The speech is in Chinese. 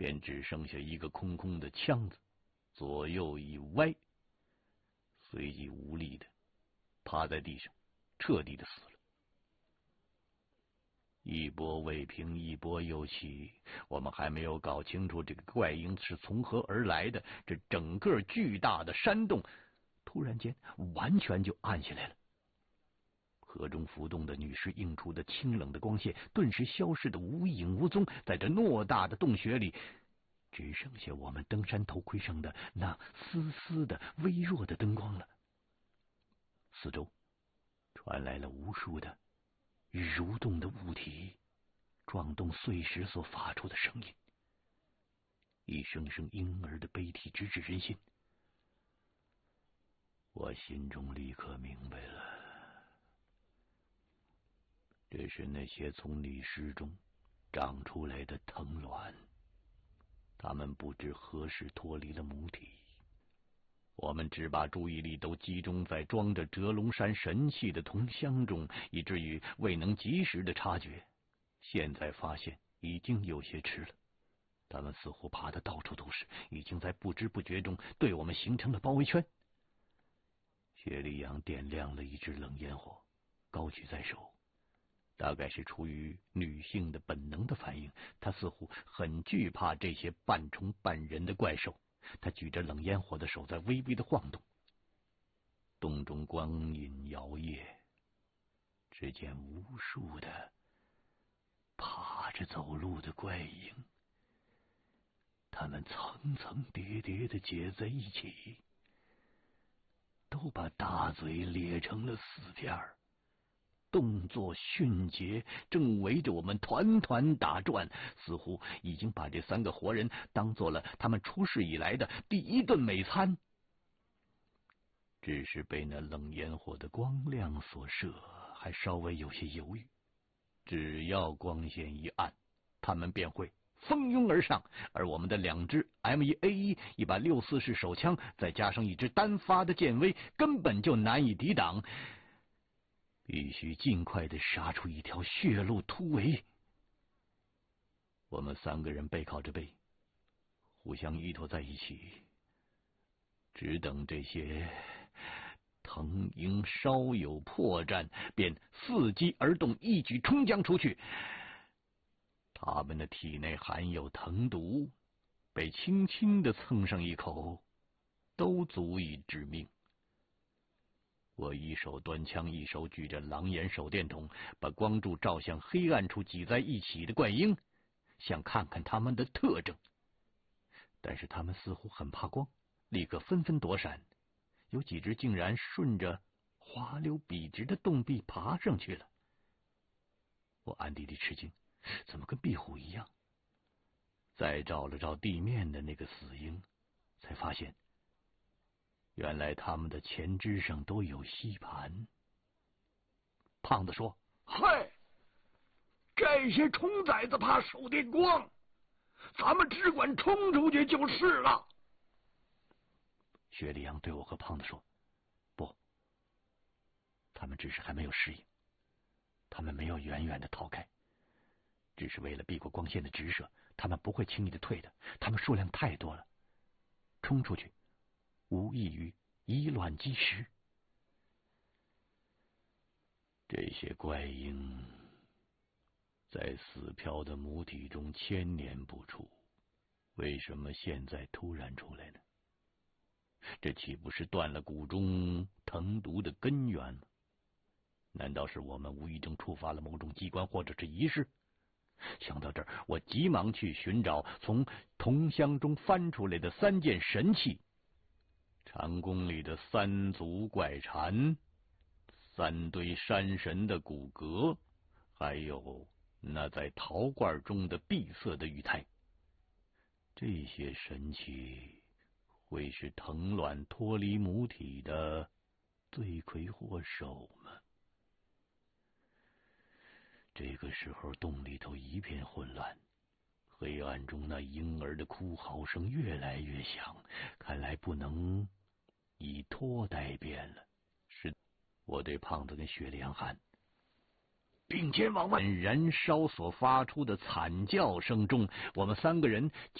便只剩下一个空空的腔子，左右一歪，随即无力的趴在地上，彻底的死了。一波未平，一波又起，我们还没有搞清楚这个怪婴是从何而来的，这整个巨大的山洞突然间完全就暗下来了。河中浮动的女尸映出的清冷的光线顿时消失的无影无踪，在这偌大的洞穴里，只剩下我们登山头盔上的那丝丝的微弱的灯光了。四周传来了无数的蠕动的物体撞动碎石所发出的声音，一声声婴儿的悲啼直指人心。我心中立刻明白了，这是那些从女尸中长出来的藤卵，它们不知何时脱离了母体。我们只把注意力都集中在装着折龙山神器的铜箱中，以至于未能及时的察觉。现在发现已经有些迟了，他们似乎爬得到处都是，已经在不知不觉中对我们形成了包围圈。薛立阳点亮了一支冷烟火，高举在手，大概是出于女性的本能的反应，她似乎很惧怕这些半虫半人的怪兽。他举着冷烟火的手在微微的晃动，洞中光影摇曳，只见无数的爬着走路的怪影，他们层层叠叠的结在一起，都把大嘴咧成了四片儿，动作迅捷，正围着我们团团打转，似乎已经把这三个活人当做了他们出世以来的第一顿美餐。只是被那冷烟火的光亮所射，还稍微有些犹豫。只要光线一暗，他们便会蜂拥而上，而我们的两支 M1A1 一把6.4式手枪，再加上一支单发的剑威，根本就难以抵挡。必须尽快的杀出一条血路突围。我们三个人背靠着背，互相依托在一起，只等这些藤鹰稍有破绽，便伺机而动，一举冲将出去。他们的体内含有藤毒，被轻轻的蹭上一口，都足以致命。我一手端枪，一手举着狼眼手电筒，把光柱照向黑暗处挤在一起的怪婴，想看看他们的特征。但是他们似乎很怕光，立刻纷纷躲闪，有几只竟然顺着滑溜笔直的洞壁爬上去了。我暗地里吃惊，怎么跟壁虎一样？再照了照地面的那个死婴，才发现原来他们的前肢上都有吸盘。胖子说：“ 嗨，这些虫崽子怕手电光，咱们只管冲出去就是了。” 薛立阳对我和胖子说：“不，他们只是还没有适应，他们没有远远的逃开，只是为了避过光线的直射，他们不会轻易的退的，他们数量太多了，冲出去无异于以卵击石。”这些怪婴在死飘的母体中千年不出，为什么现在突然出来呢？这岂不是断了骨中藤毒的根源吗？难道是我们无意中触发了某种机关或者是仪式？想到这儿，我急忙去寻找从铜箱中翻出来的3件神器：禅宫里的3足怪蝉，3堆山神的骨骼，还有那在陶罐中的碧色的玉胎。这些神器会是藤卵脱离母体的罪魁祸首吗？这个时候洞里头一片混乱，黑暗中那婴儿的哭嚎声越来越响，看来不能以拖待变了。是，我对胖子跟薛立阳喊：“ 并肩往外！” 燃烧所发出的惨叫声中，我们3个人